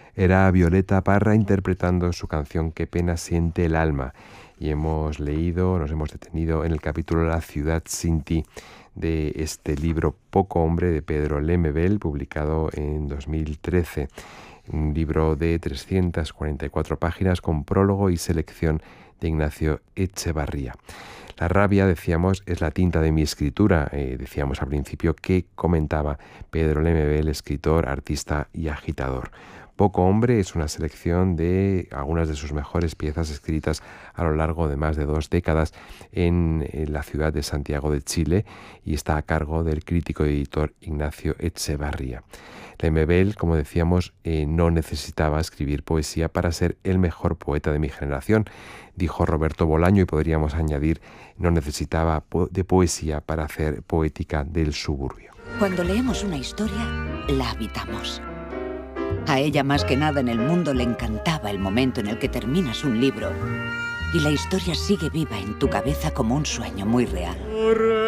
Era Violeta Parra interpretando su canción Qué pena siente el alma. Y nos hemos detenido en el capítulo La ciudad sin ti, de este libro Poco hombre de Pedro Lemebel, publicado en 2013. Un libro de 344 páginas con prólogo y selección de Ignacio Echevarría. La rabia, decíamos, es la tinta de mi escritura. Decíamos al principio que comentaba Pedro Lemebel, escritor, artista y agitador. Poco hombre es una selección de algunas de sus mejores piezas escritas a lo largo de más de 2 décadas en la ciudad de Santiago de Chile y está a cargo del crítico y editor Ignacio Echevarría. Lemebel, como decíamos, no necesitaba escribir poesía para ser el mejor poeta de mi generación, dijo Roberto Bolaño, y podríamos añadir, no necesitaba de poesía para hacer poética del suburbio. Cuando leemos una historia, la habitamos. A ella más que nada en el mundo le encantaba el momento en el que terminas un libro y la historia sigue viva en tu cabeza como un sueño muy real.